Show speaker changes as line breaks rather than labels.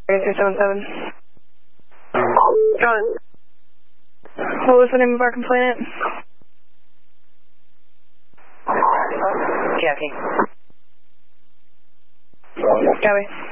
377.
Got it.
What was the name of our complainant?
Jackie.
Gabby.